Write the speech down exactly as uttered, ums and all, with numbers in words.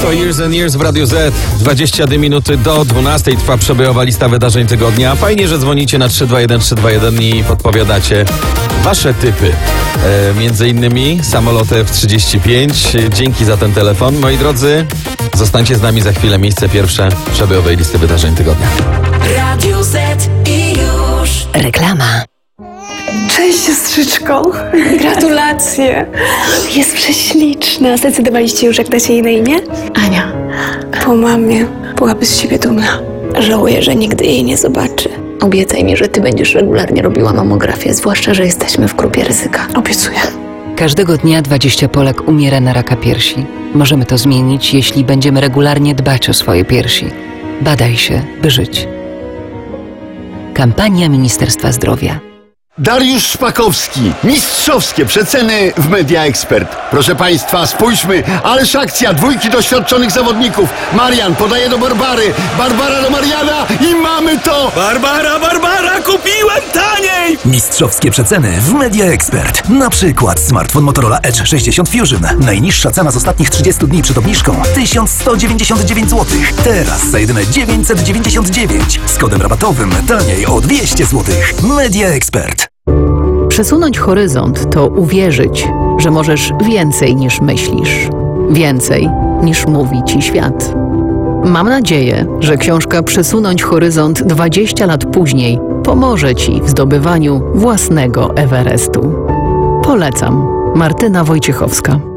To Years and Years w Radiu Z. dwadzieścia dwie minuty do dwunastej trwa przebojowa lista wydarzeń tygodnia. Fajnie, że dzwonicie na trzy dwa jeden trzy dwa jeden i podpowiadacie wasze typy. E, między innymi samolot F trzydzieści pięć. Dzięki za ten telefon. Moi drodzy, zostańcie z nami za chwilę. Miejsce pierwsze przebojowej listy wydarzeń tygodnia. Radio Z i już Reklama. Cześć siostrzyczko, gratulacje. Jest prześliczna. Zdecydowaliście już, jak dacie jej na imię? Ania. Po mamie byłaby z siebie dumna. Żałuję, że nigdy jej nie zobaczy. Obiecaj mi, że ty będziesz regularnie robiła mamografię, zwłaszcza, że jesteśmy w grupie ryzyka. Obiecuję. Każdego dnia dwadzieścia Polek umiera na raka piersi. Możemy to zmienić, jeśli będziemy regularnie dbać o swoje piersi. Badaj się, by żyć. Kampania Ministerstwa Zdrowia. Dariusz Szpakowski. Mistrzowskie przeceny w Media Expert. Proszę Państwa, spójrzmy, ależ akcja dwójki doświadczonych zawodników. Marian podaje do Barbary, Barbara do Mariana i mamy to! Barbara, Barbara, kupiłem taniej! Mistrzowskie przeceny w Media Expert. Na przykład smartfon Motorola Edge sześćdziesiąt Fusion. Najniższa cena z ostatnich trzydziestu dni przed obniżką tysiąc sto dziewięćdziesiąt dziewięć złotych. Teraz za jedyne dziewięćset dziewięćdziesiąt dziewięć. Z kodem rabatowym taniej o dwieście złotych. Media Expert. Przesunąć horyzont to uwierzyć, że możesz więcej niż myślisz. Więcej niż mówi ci świat. Mam nadzieję, że książka Przesunąć horyzont dwadzieścia lat później pomoże ci w zdobywaniu własnego Everestu. Polecam. Martyna Wojciechowska.